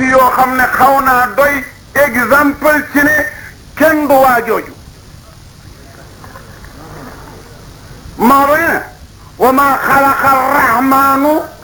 ngi yoo xam ne xaw naa doy exemple ci ne kenn du waa jooju maa ne wa ma xalaqa arrahmanu